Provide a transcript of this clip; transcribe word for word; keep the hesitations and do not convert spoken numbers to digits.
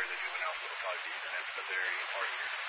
the juvenile, so it'll probably be the next of their part here.